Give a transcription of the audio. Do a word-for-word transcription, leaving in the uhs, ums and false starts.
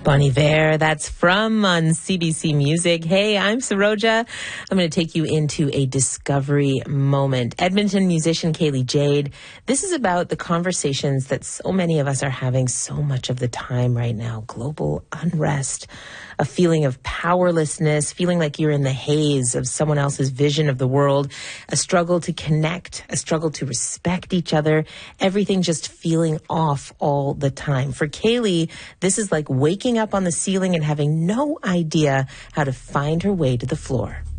Bon Iver, that's from on C B C Music. Hey, I'm Saroja. I'm going to take you into a discovery moment. Edmonton musician Kaylee Jade. This is about the conversations that so many of us are having so much of the time right now. Global unrest, a feeling of powerlessness, feeling like you're in the haze of someone else's vision of the world, a struggle to connect, a struggle to respect each other, everything just feeling off all the time. For Kaylee, this is like waking up on the ceiling and having no idea how to find her way to the floor.